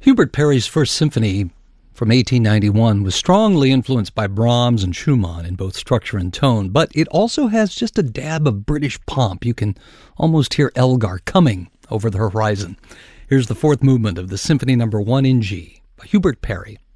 Hubert Parry's First Symphony from 1891 was strongly influenced by Brahms and Schumann in both structure and tone, but it also has just a dab of British pomp. You can almost hear Elgar coming over the horizon. Here's the fourth movement of the Symphony No. 1 in G by Hubert Parry.